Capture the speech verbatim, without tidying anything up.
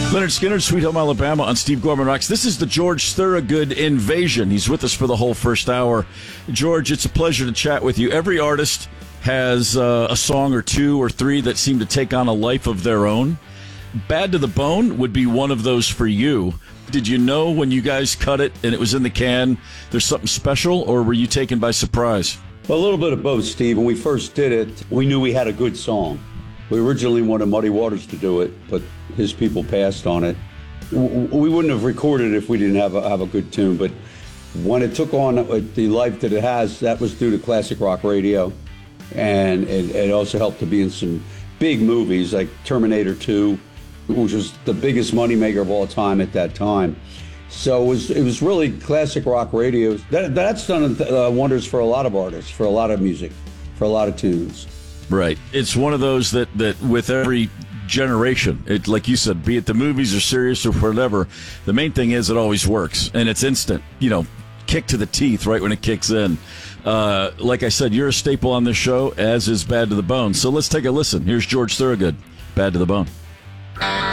Leonard Skinner, Sweet Home Alabama on Steve Gorman Rocks. This is the George Thorogood invasion. He's with us for the whole first hour. George, it's a pleasure to chat with you. Every artist has uh, a song or two or three that seem to take on a life of their own. Bad to the Bone would be one of those for you. Did you know when you guys cut it and it was in the can, there's something special, or were you taken by surprise? Well, a little bit of both, Steve. When we first did it, we knew we had a good song. We originally wanted Muddy Waters to do it, but his people passed on it. We wouldn't have recorded it if we didn't have a, have a good tune, but when it took on the life that it has, that was due to classic rock radio, and it, it also helped to be in some big movies like Terminator two, which was the biggest moneymaker of all time at that time. So it was, it was really classic rock radio. That, that's done uh, wonders for a lot of artists, for a lot of music, for a lot of tunes. Right. It's one of those that, that with every generation, it, like you said, be it the movies or serious or whatever, the main thing is it always works, and it's instant, you know, kick to the teeth right when it kicks in. Uh, like I said, you're a staple on this show, as is Bad to the Bone. So let's take a listen. Here's George Thorogood, Bad to the Bone.